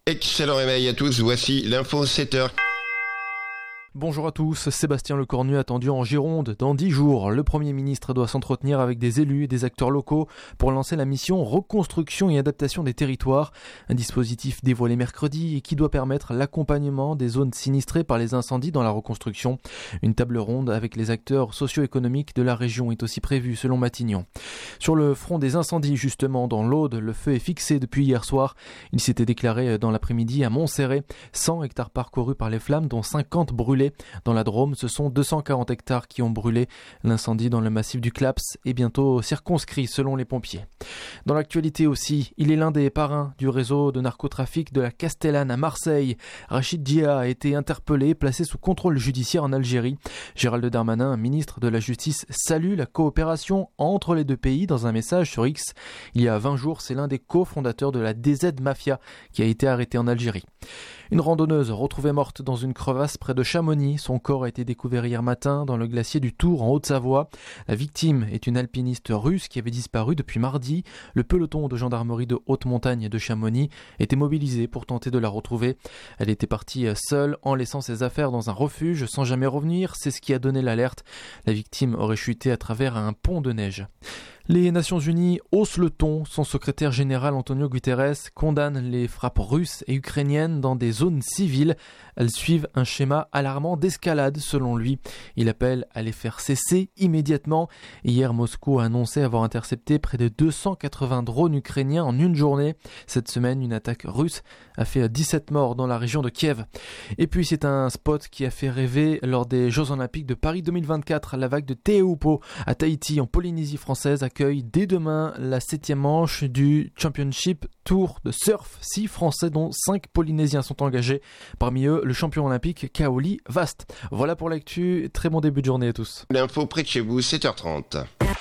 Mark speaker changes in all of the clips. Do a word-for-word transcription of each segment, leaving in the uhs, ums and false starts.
Speaker 1: Excellent réveil à tous, voici l'info sept heures.
Speaker 2: Bonjour à tous, Sébastien Lecornu attendu en Gironde dans dix jours. Le Premier ministre doit s'entretenir avec des élus et des acteurs locaux pour lancer la mission Reconstruction et adaptation des territoires. Un dispositif dévoilé mercredi et qui doit permettre l'accompagnement des zones sinistrées par les incendies dans la reconstruction. Une table ronde avec les acteurs socio-économiques de la région est aussi prévue selon Matignon. Sur le front des incendies justement dans l'Aude, le feu est fixé depuis hier soir. Il s'était déclaré dans l'après-midi à Montserrat. cent hectares parcourus par les flammes dont cinquante brûlés. Dans la Drôme, ce sont deux cent quarante hectares qui ont brûlé. L'incendie dans le massif du Claps est bientôt circonscrit selon les pompiers. Dans l'actualité aussi, il est l'un des parrains du réseau de narcotrafic de la Castellane à Marseille. Rachid Djia a été interpellé, placé sous contrôle judiciaire en Algérie. Gérald Darmanin, ministre de la Justice, salue la coopération entre les deux pays dans un message sur X. Il y a vingt jours, c'est l'un des cofondateurs de la D Z Mafia qui a été arrêté en Algérie. Une randonneuse retrouvée morte dans une crevasse près de Chamonix. Son corps a été découvert hier matin dans le glacier du Tour en Haute-Savoie. La victime est une alpiniste russe qui avait disparu depuis mardi. Le peloton de gendarmerie de haute montagne de Chamonix était mobilisé pour tenter de la retrouver. Elle était partie seule en laissant ses affaires dans un refuge sans jamais revenir. C'est ce qui a donné l'alerte. La victime aurait chuté à travers un pont de neige. Les Nations Unies haussent le ton. Son secrétaire général Antonio Guterres condamne les frappes russes et ukrainiennes dans des zones civiles. Elles suivent un schéma alarmant d'escalade selon lui. Il appelle à les faire cesser immédiatement. Hier, Moscou a annoncé avoir intercepté près de deux cent quatre-vingts drones ukrainiens en une journée. Cette semaine, une attaque russe a fait dix-sept morts dans la région de Kiev. Et puis c'est un spot qui a fait rêver lors des Jeux Olympiques de Paris deux mille vingt-quatre. La vague de Teahupo'o à Tahiti en Polynésie française accueille dès demain la septième manche du Championship Tour de surf. Six Français dont cinq Polynésiens sont engagés. Parmi eux, le champion olympique Kaoli Vast. Voilà pour l'actu. Très bon début de journée à tous.
Speaker 1: L'info près de chez vous, sept heures trente.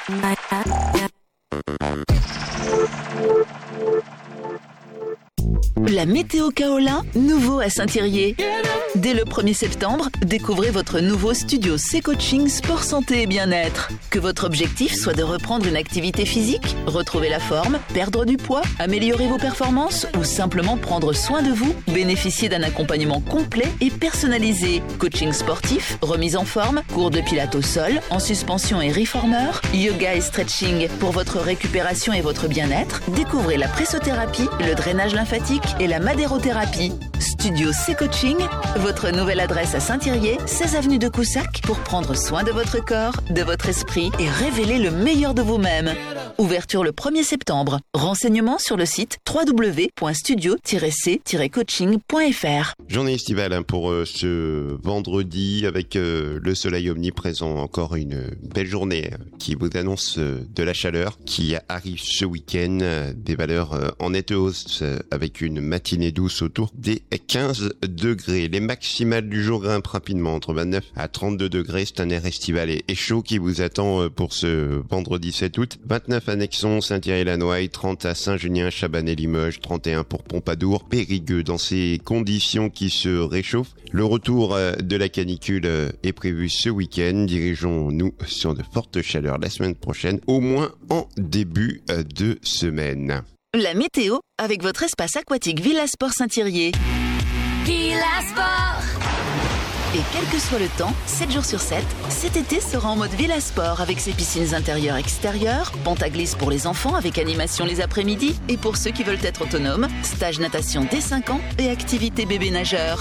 Speaker 3: La météo Kaolin, nouveau à Saint-Thirier. Dès le premier septembre, découvrez votre nouveau studio C-Coaching Sport Santé et Bien-être. Que votre objectif soit de reprendre une activité physique, retrouver la forme, perdre du poids, améliorer vos performances ou simplement prendre soin de vous, bénéficiez d'un accompagnement complet et personnalisé. Coaching sportif, remise en forme, cours de pilates au sol, en suspension et reformer, yoga et stretching pour votre récupération et votre bien-être. Découvrez la pressothérapie, le drainage lymphatique et la madérothérapie. Studio C-Coaching, votre nouvelle adresse à Saint-Thirier, seize avenue de Coussac, pour prendre soin de votre corps, de votre esprit et révéler le meilleur de vous-même. Ouverture le premier septembre. Renseignements sur le site w w w point studio tiret c tiret coaching point f r.
Speaker 1: Journée estivale hein, pour euh, ce vendredi avec euh, le soleil omniprésent. Encore une belle journée euh, qui vous annonce euh, de la chaleur qui arrive ce week-end. Euh, des valeurs euh, en nette hausse euh, avec une matinée douce autour des quinze degrés. Les maximales du jour grimpent rapidement entre vingt-neuf à trente-deux degrés. C'est un air estival et chaud qui vous attend euh, pour ce vendredi sept août. vingt-neuf à Nexon, Saint-Thierry-la-Noaille, trente à Saint-Junien, Chabannes-Limoges, trente et un pour Pompadour, Périgueux. Dans ces conditions qui se réchauffent, le retour de la canicule est prévu ce week-end. Dirigeons-nous sur de fortes chaleurs la semaine prochaine, au moins en début de semaine.
Speaker 3: La météo avec votre espace aquatique Villa Sport Saint-Thirier.
Speaker 4: Villa Sport.
Speaker 3: Et quel que soit le temps, sept jours sur sept, cet été sera en mode Villa Sport avec ses piscines intérieures extérieures, pente à glisse pour les enfants avec animation les après-midi et pour ceux qui veulent être autonomes, stage natation dès cinq ans et activité bébé nageur.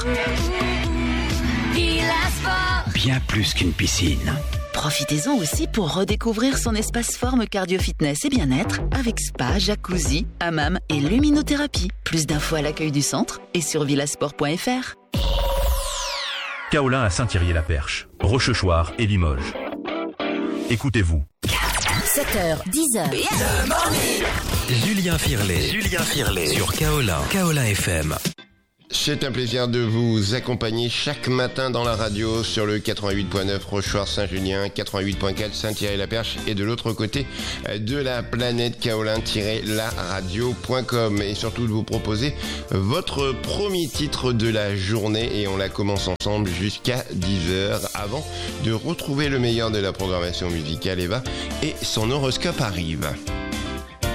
Speaker 4: Villa Sport.
Speaker 5: Bien plus qu'une piscine.
Speaker 3: Profitez-en aussi pour redécouvrir son espace forme cardio-fitness et bien-être avec spa, jacuzzi, hammam et luminothérapie. Plus d'infos à l'accueil du centre et sur villasport point f r.
Speaker 6: Kaolin à Saint-Thirier-la-Perche, Rochechouart et Limoges. Écoutez-vous.
Speaker 4: sept heures, dix heures.
Speaker 5: The morning. Julien Firlet. Julien Firlet. Sur Kaolin. Kaolin F M.
Speaker 1: C'est un plaisir de vous accompagner chaque matin dans la radio sur le quatre-vingt-huit point neuf Rochechouart-Saint-Junien, quatre-vingt-huit point quatre Saint-Thierry-la-Perche et de l'autre côté de la planète kaolin tiret la radio point com, et surtout de vous proposer votre premier titre de la journée, et on la commence ensemble jusqu'à dix heures avant de retrouver le meilleur de la programmation musicale. Eva et son horoscope arrive.